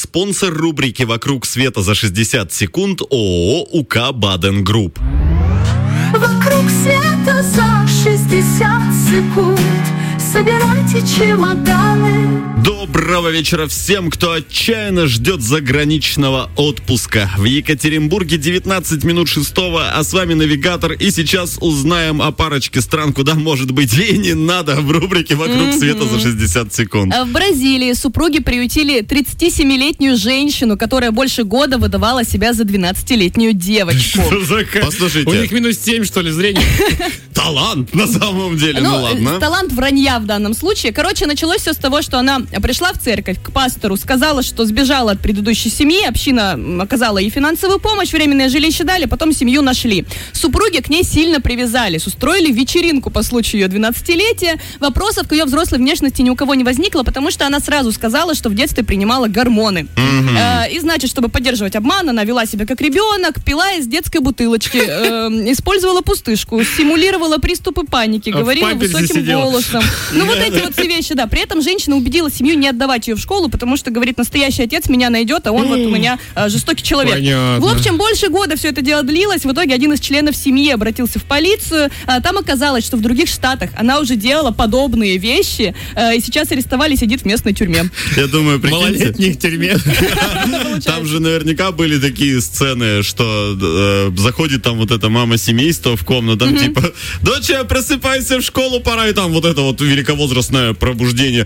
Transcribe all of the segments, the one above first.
спонсор рубрики «Вокруг света за 60 секунд» ООО УК «Баден Групп». Вокруг света за 60 секунд. Собирайте чемоданы. Доброго вечера всем, кто отчаянно ждет заграничного отпуска. В Екатеринбурге 19 минут 6, а с вами навигатор. И сейчас узнаем о парочке стран, куда, может быть, и не надо в рубрике «Вокруг света за 60 секунд». В Бразилии супруги приютили 37-летнюю женщину, которая больше года выдавала себя за 12-летнюю девочку. Послушайте. У них минус 7, что ли, зрение? Талант, на самом деле, ну ладно. Талант вранья в данном случае. Короче, началось все с того, что она пришла в церковь к пастору, сказала, что сбежала от предыдущей семьи, община оказала ей финансовую помощь, временное жилище дали, потом семью нашли. Супруги к ней сильно привязались, устроили вечеринку по случаю ее 12-летия. Вопросов к ее взрослой внешности ни у кого не возникло, потому что она сразу сказала, что в детстве принимала гормоны. И значит, чтобы поддерживать обман, она вела себя как ребенок, пила из детской бутылочки, использовала пустышку, симулировала приступы паники, говорила высоким голосом. Ну, вот эти вот все вещи, да. При этом женщина убедила семью не отдавать ее в школу, потому что, говорит, настоящий отец меня найдет, а он вот у меня жестокий человек. Понятно. В общем, больше года все это дело длилось. В итоге один из членов семьи обратился в полицию. Там оказалось, что в других штатах она уже делала подобные вещи, и сейчас арестовали, сидит в местной тюрьме. Я думаю, прикиньте. Малолетних тюрьме. Там же наверняка были такие сцены, что заходит там вот эта мама семейства в комнату, там типа: «Доча, просыпайся, в школу пора», и там вот это вот великовозрастное пробуждение.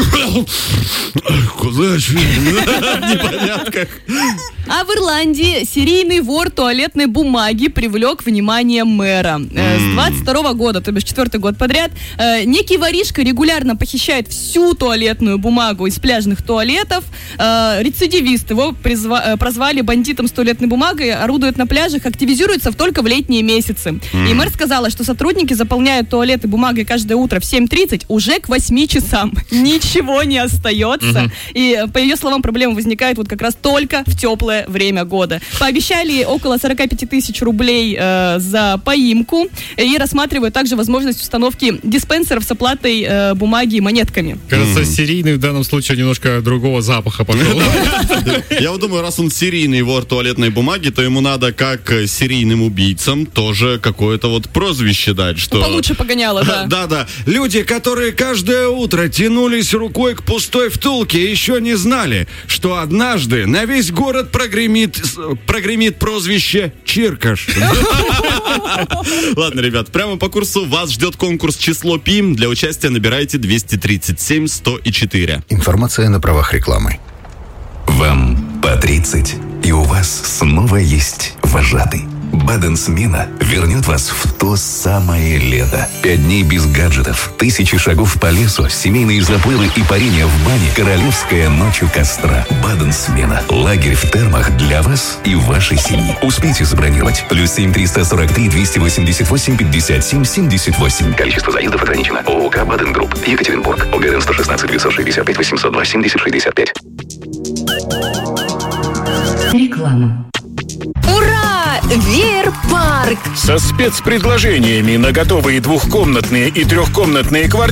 Куда же? В непонятках. А в Ирландии серийный вор туалетной бумаги привлек внимание мэра. С 22 года, то бишь 4-й год подряд, некий воришка регулярно похищает всю туалетную бумагу из пляжных туалетов. Рецидивист, его прозвали бандитом с туалетной бумагой, орудует на пляжах, активизируется только в летние месяцы. И мэр сказала, что сотрудники заполняют туалеты бумагой каждое утро в 7:30, уже к 8 часам ничего не остается. И, по ее словам, проблема возникает вот как раз только в теплое время года. Пообещали около 45 тысяч рублей за поимку и рассматривают также возможность установки диспенсеров с оплатой бумаги монетками. Кажется, серийный в данном случае немножко другого запаха пошел. Я вот думаю, раз он серийный вор туалетной бумаги, то ему надо, как серийным убийцам, тоже какое-то вот прозвище дать, что... Получше погоняло, да. Да-да. Люди, которые каждое утро тянулись рукой к пустой втулке, еще не знали, что однажды на весь город прогремит прозвище Чиркаш. Ладно, ребят, прямо по курсу вас ждет конкурс «Число ПИ». Для участия набирайте 237 104. Информация на правах рекламы. Вам по 30, и у вас снова есть вожатый. Баден-смена вернет вас в то самое лето. 5 дней без гаджетов, 1000 шагов по лесу, семейные заплывы и парение в бане, королевская ночь у костра. Баден-смена. Лагерь в термах для вас и вашей семьи. Успейте забронировать. +7 343 288 57 78. Количество заездов ограничено. ООК «Баден Групп». Екатеринбург. ОГРН 116 965 802 70 65. Реклама. Ура! Веер-парк! Со спецпредложениями на готовые двухкомнатные и трехкомнатные квартиры